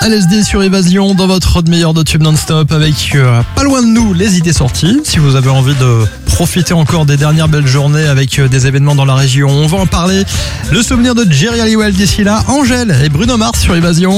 LSD sur Évasion dans votre meilleur de tube non-stop avec pas loin de nous les idées sorties. Si vous avez envie de profiter encore des dernières belles journées avec des événements dans la région, on va en parler. Le souvenir de Jerry Halliwell d'ici là, Angèle et Bruno Mars sur Évasion.